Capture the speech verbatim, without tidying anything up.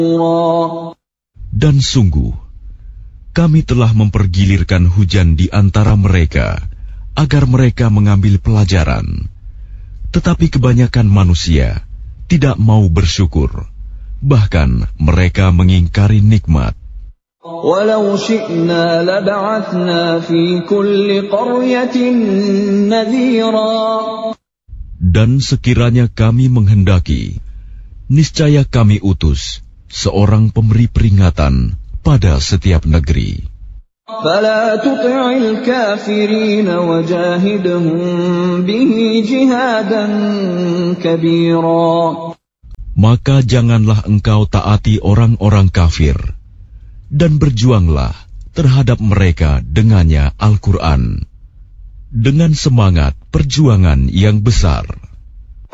Dan sungguh, kami telah mempergilirkan hujan di antara mereka, agar mereka mengambil pelajaran. Tetapi kebanyakan manusia tidak mau bersyukur, bahkan mereka mengingkari nikmat. وَلَوْ شِئْنَا لَبَعَثْنَا فِي كُلِّ قَرْيَةٍ نَذِيرًا. Dan sekiranya kami menghendaki, niscaya kami utus seorang pemberi peringatan pada setiap negeri. فَلَا تُطِعِ الْكَافِرِينَ وَجَاهِدْهُمْ بِهِ جِهَادًا كَبِيرًا. Maka janganlah engkau taati orang-orang kafir, dan berjuanglah terhadap mereka dengannya Al-Quran, dengan semangat perjuangan yang besar.